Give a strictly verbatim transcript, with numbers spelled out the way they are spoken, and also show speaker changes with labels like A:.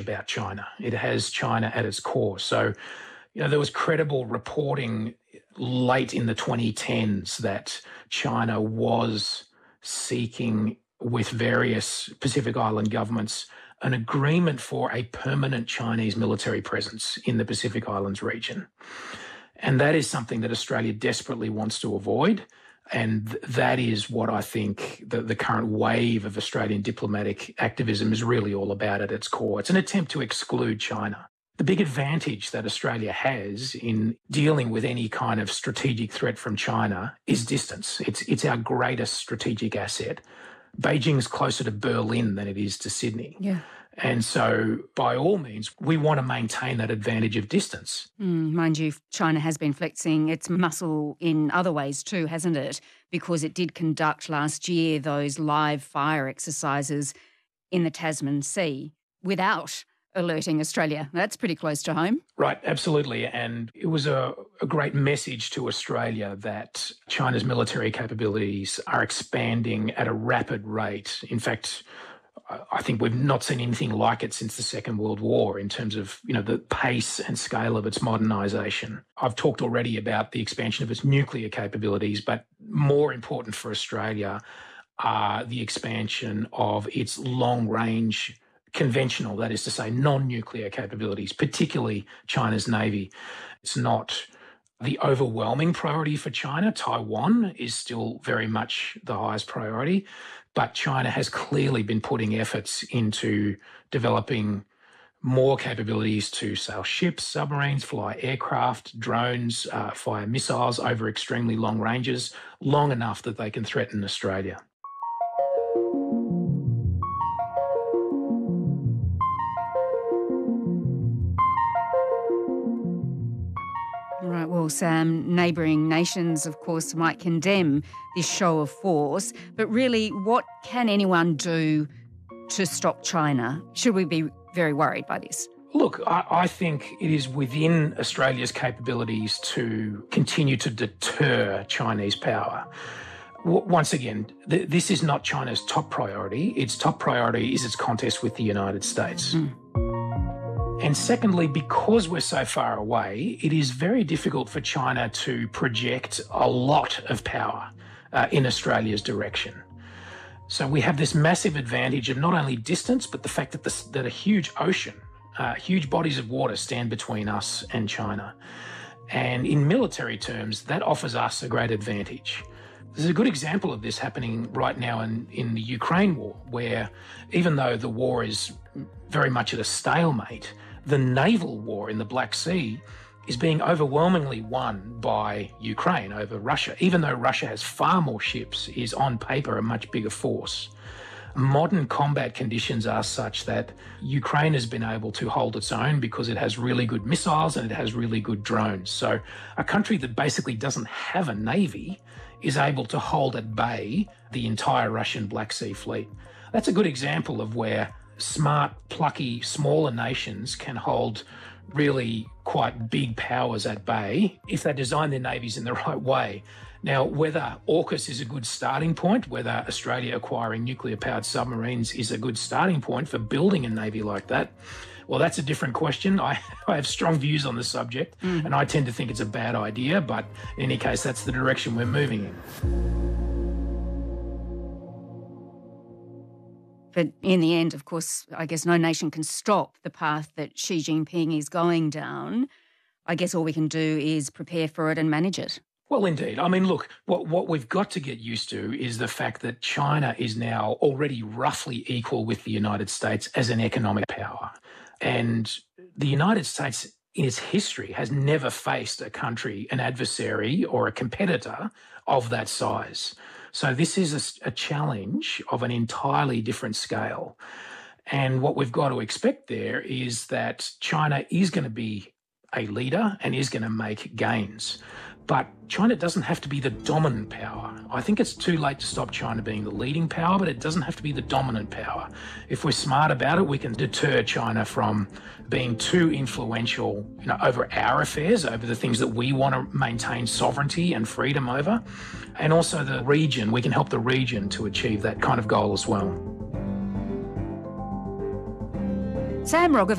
A: about China. It has China at its core. So, you know, there was credible reporting late in the twenty tens that China was seeking with various Pacific Island governments an agreement for a permanent Chinese military presence in the Pacific Islands region. And that is something that Australia desperately wants to avoid. And that is what I think the, the current wave of Australian diplomatic activism is really all about at its core. It's an attempt to exclude China. The big advantage that Australia has in dealing with any kind of strategic threat from China is distance. It's, it's our greatest strategic asset. Beijing's closer to Berlin than it is to Sydney.
B: Yeah.
A: And so, by all means, we want to maintain that advantage of distance.
B: Mm, mind you, China has been flexing its muscle in other ways too, hasn't it? Because it did conduct last year those live fire exercises in the Tasman Sea without alerting Australia. That's pretty close to home.
A: Right, absolutely. And it was a, a great message to Australia that China's military capabilities are expanding at a rapid rate. In fact, I think we've not seen anything like it since the Second World War in terms of, you know, the pace and scale of its modernisation. I've talked already about the expansion of its nuclear capabilities, but more important for Australia are the expansion of its long-range conventional, that is to say, non-nuclear capabilities, particularly China's Navy. It's not the overwhelming priority for China. Taiwan is still very much the highest priority, but China has clearly been putting efforts into developing more capabilities to sail ships, submarines, fly aircraft, drones, uh, fire missiles over extremely long ranges, long enough that they can threaten Australia.
B: Right, well, Sam, neighbouring nations, of course, might condemn this show of force, but really, what can anyone do to stop China? Should we be very worried by this?
A: Look, I, I think it is within Australia's capabilities to continue to deter Chinese power. W- once again, th- this is not China's top priority. Its top priority is its contest with the United States. Mm. And secondly, because we're so far away, it is very difficult for China to project a lot of power uh, in Australia's direction. So we have this massive advantage of not only distance, but the fact that, this, that a huge ocean, uh, huge bodies of water stand between us and China. And in military terms, that offers us a great advantage. There's a good example of this happening right now in, in the Ukraine war, where even though the war is very much at a stalemate, the naval war in the Black Sea is being overwhelmingly won by Ukraine over Russia, even though Russia has far more ships, is on paper a much bigger force. Modern combat conditions are such that Ukraine has been able to hold its own because it has really good missiles and it has really good drones. So a country that basically doesn't have a navy is able to hold at bay the entire Russian Black Sea fleet. That's a good example of where smart, plucky, smaller nations can hold really quite big powers at bay if they design their navies in the right way. Now, whether AUKUS is a good starting point, whether Australia acquiring nuclear-powered submarines is a good starting point for building a navy like that, well, that's a different question. I, I have strong views on the subject, mm. and I tend to think it's a bad idea, but in any case, that's the direction we're moving in.
B: But in the end, of course, I guess no nation can stop the path that Xi Jinping is going down. I guess all we can do is prepare for it and manage it.
A: Well, indeed. I mean, look, what, what we've got to get used to is the fact that China is now already roughly equal with the United States as an economic power. And the United States, in its history, has never faced a country, an adversary or a competitor of that size. So this is a, a challenge of an entirely different scale. And what we've got to expect there is that China is going to be a leader and is going to make gains. But China doesn't have to be the dominant power. I think it's too late to stop China being the leading power, but it doesn't have to be the dominant power. If we're smart about it, we can deter China from being too influential, you know, over our affairs, over the things that we want to maintain sovereignty and freedom over. And also the region, we can help the region to achieve that kind of goal as well.
B: Sam Roggeveld